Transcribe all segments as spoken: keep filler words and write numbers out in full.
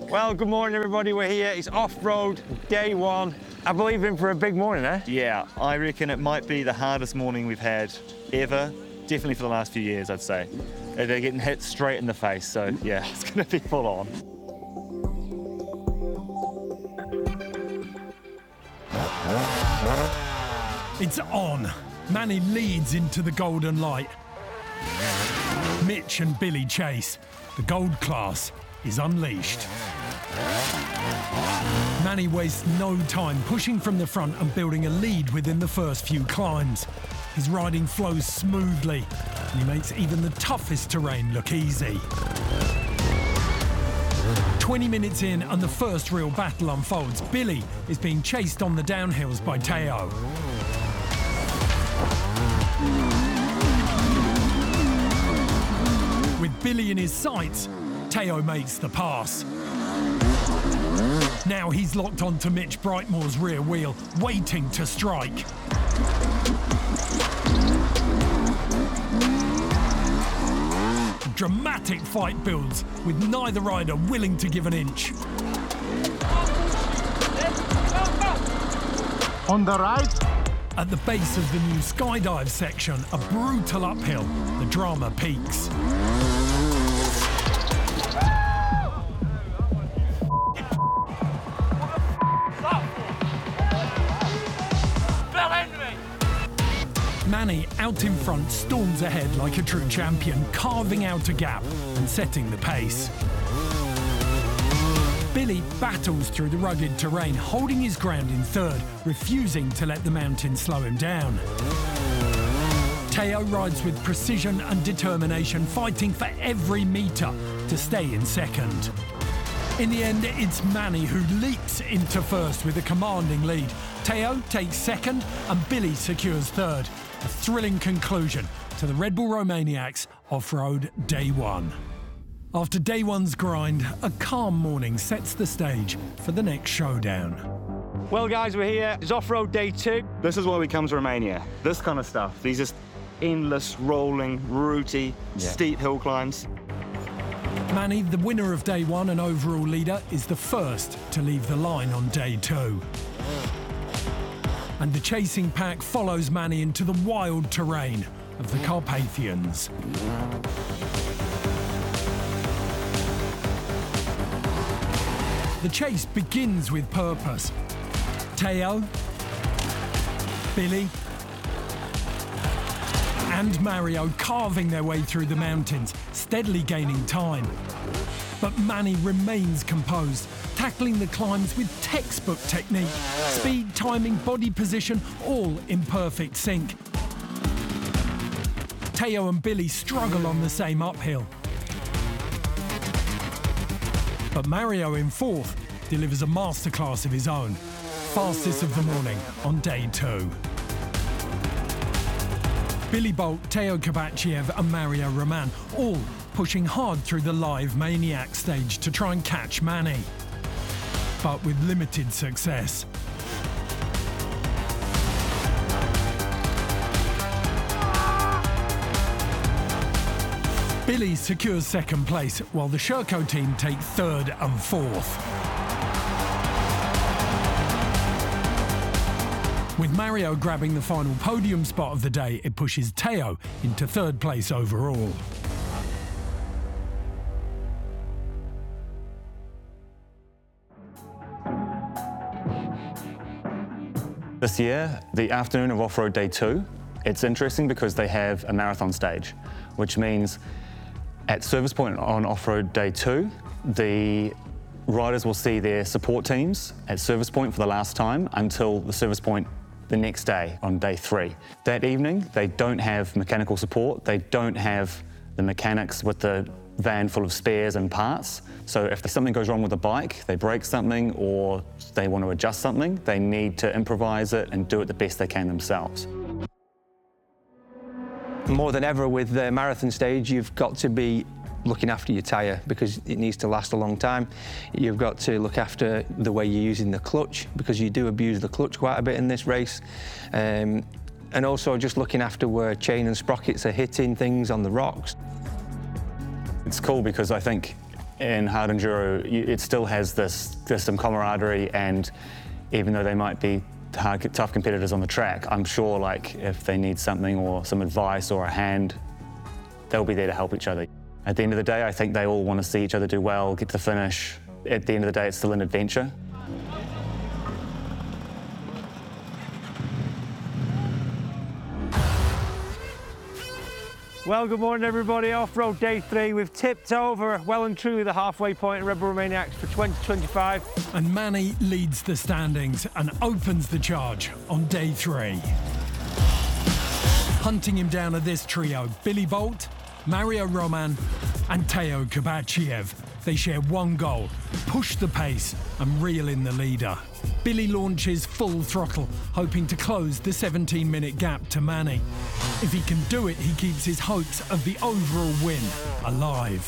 Well, good morning, everybody. We're here. It's off-road day one. I believe in for a big morning, eh? Yeah, I reckon it might be the hardest morning we've had ever. Definitely for the last few years, I'd say. They're getting hit straight in the face, so yeah, it's going to be full on. It's on. Manny leads into the golden light. Mitch and Billy chase. The gold class is unleashed. Manny wastes no time pushing from the front and building a lead within the first few climbs. His riding flows smoothly and he makes even the toughest terrain look easy. twenty minutes in and the first real battle unfolds. Billy is being chased on the downhills by Teo. With Billy in his sights, Teo makes the pass. Now he's locked onto Mitch Brightmore's rear wheel, waiting to strike. A dramatic fight builds, with neither rider willing to give an inch. On the right. At the base of the new skydive section, a brutal uphill, the drama peaks. Manny, out in front, storms ahead like a true champion, carving out a gap and setting the pace. Billy battles through the rugged terrain, holding his ground in third, refusing to let the mountain slow him down. Teo rides with precision and determination, fighting for every metre to stay in second. In the end, it's Manny who leaps into first with a commanding lead. Teo takes second and Billy secures third. A thrilling conclusion to the Red Bull Romaniacs off-road day one. After day one's grind, a calm morning sets the stage for the next showdown. Well, guys, we're here. It's off-road day two. This is why we come to Romania. This kind of stuff. These just endless, rolling, rooty, yeah. steep hill climbs. Manny, the winner of day one and overall leader, is the first to leave the line on day two. And the chasing pack follows Manny into the wild terrain of the Carpathians. The chase begins with purpose. Teo, Billy, and Mario carving their way through the mountains, steadily gaining time. But Manny remains composed, tackling the climbs with textbook technique, speed, timing, body position, all in perfect sync. Teo and Billy struggle on the same uphill. But Mario in fourth delivers a masterclass of his own. Fastest of the morning on day two. Billy Bolt, Teo Kabachiev and Mario Roman all pushing hard through the live Maniac stage to try and catch Manny, but with limited success. Billy secures second place, while the Sherco team take third and fourth. With Mario grabbing the final podium spot of the day, it pushes Teo into third place overall. This year, the afternoon of off-road day two, it's interesting because they have a marathon stage, which means at service point on off-road day two, the riders will see their support teams at service point for the last time until the service point the next day on day three. That evening, they don't have mechanical support. They don't have the mechanics with the van full of spares and parts. So if something goes wrong with the bike, they break something or they want to adjust something, they need to improvise it and do it the best they can themselves. More than ever with the marathon stage, you've got to be looking after your tyre because it needs to last a long time. You've got to look after the way you're using the clutch because you do abuse the clutch quite a bit in this race. Um, and also just looking after where chain and sprockets are hitting things on the rocks. It's cool because I think in hard enduro, you, it still has this, this some camaraderie, and even though they might be hard, tough competitors on the track, I'm sure like if they need something or some advice or a hand, they'll be there to help each other. At the end of the day, I think they all want to see each other do well, get to the finish. At the end of the day, it's still an adventure. Well, good morning, everybody. Off-road day three. We've tipped over well and truly the halfway point in Red Bull Romaniacs for twenty twenty-five. And Manny leads the standings and opens the charge on day three. Hunting him down are this trio: Billy Bolt, Mario Roman and Teo Kubachiev. They share one goal: push the pace and reel in the leader. Billy launches full throttle, hoping to close the seventeen minute gap to Manny. If he can do it, he keeps his hopes of the overall win alive.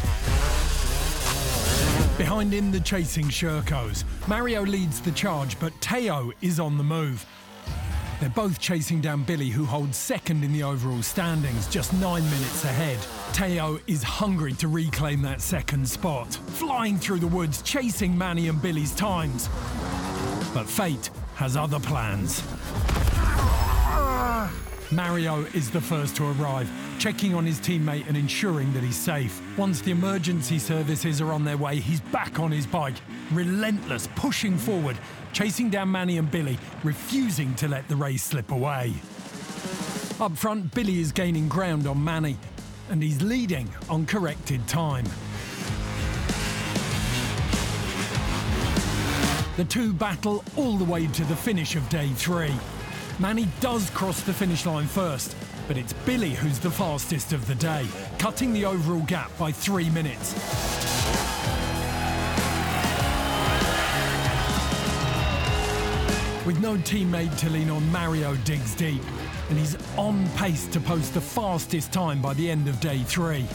Behind him, the chasing Sherkos. Mario leads the charge, but Teo is on the move. They're both chasing down Billy, who holds second in the overall standings, just nine minutes ahead. Teo is hungry to reclaim that second spot, flying through the woods, chasing Manny and Billy's times. But fate has other plans. Mario is the first to arrive, checking on his teammate and ensuring that he's safe. Once the emergency services are on their way, he's back on his bike, relentless, pushing forward, chasing down Manny and Billy, refusing to let the race slip away. Up front, Billy is gaining ground on Manny, and he's leading on corrected time. The two battle all the way to the finish of day three. Manny does cross the finish line first, but it's Billy who's the fastest of the day, cutting the overall gap by three minutes. With no teammate to lean on, Mario digs deep, and he's on pace to post the fastest time by the end of day three.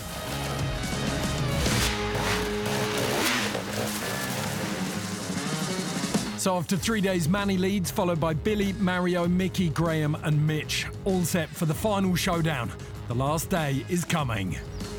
So after three days, Manny leads, followed by Billy, Mario, Mickey, Graham and Mitch, all set for the final showdown. The last day is coming.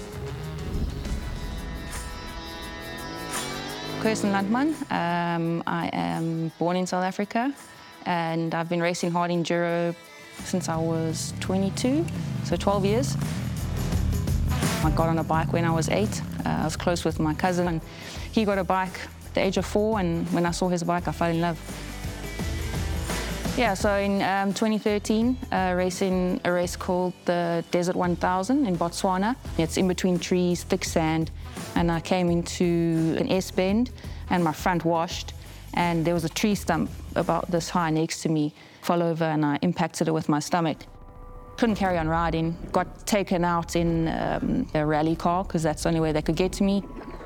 Kirsten Landman. Um, I am born in South Africa, and I've been racing hard enduro since I was twenty-two, so twelve years. I got on a bike when I was eight. Uh, I was close with my cousin, and he got a bike at the age of four, and when I saw his bike, I fell in love. Yeah, so in um, twenty thirteen, uh, racing a race called the Desert one thousand in Botswana. It's in between trees, thick sand, and I came into an S-bend, and my front washed, and there was a tree stump about this high next to me. Fell over, and I impacted it with my stomach. Couldn't carry on riding. Got taken out in um, a rally car, because that's the only way they could get to me.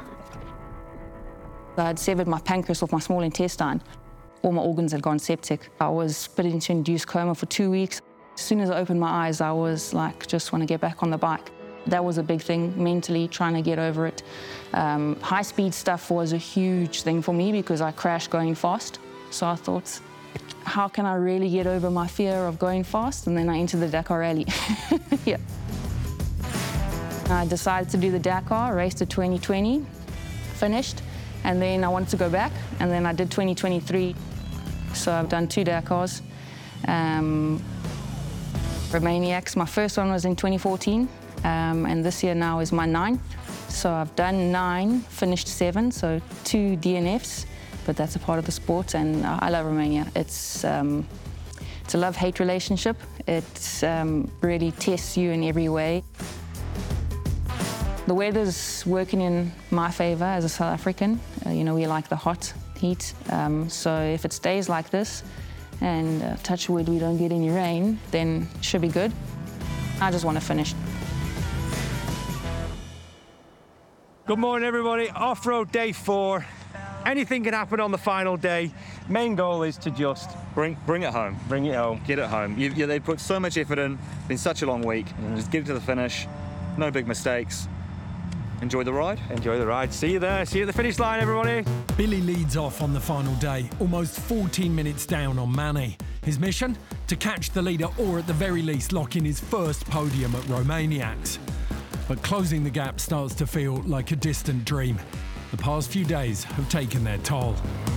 I had severed my pancreas off my small intestine. All my organs had gone septic. I was put into induced coma for two weeks. As soon as I opened my eyes, I was like, just want to get back on the bike. That was a big thing, mentally trying to get over it. Um, high-speed stuff was a huge thing for me because I crashed going fast. So I thought, how can I really get over my fear of going fast? And then I entered the Dakar Rally. Yeah. I decided to do the Dakar, raced to twenty twenty, finished. And then I wanted to go back, and then I did twenty twenty-three. So I've done two Dakars. Um, Romaniacs, my first one was in twenty fourteen, um, and this year now is my ninth. So I've done nine, finished seven, so two D N Fs, but that's a part of the sport, and I love Romania. It's, um, it's a love-hate relationship. It um, really tests you in every way. The weather's working in my favour as a South African. Uh, you know, we like the hot heat. Um, so if it stays like this, and uh, touch wood, we don't get any rain, then it should be good. I just want to finish. Good morning, everybody. Off-road day four. Anything can happen on the final day. Main goal is to just Bring, bring it home. bring it home. Get it home. You, you, they put so much effort in. Been such a long week. Just get it to the finish. No big mistakes. Enjoy the ride. Enjoy the ride. See you there. See you at the finish line, everybody. Billy leads off on the final day, almost fourteen minutes down on Manny. His mission? To catch the leader, or at the very least lock in his first podium at Romaniacs. But closing the gap starts to feel like a distant dream. The past few days have taken their toll.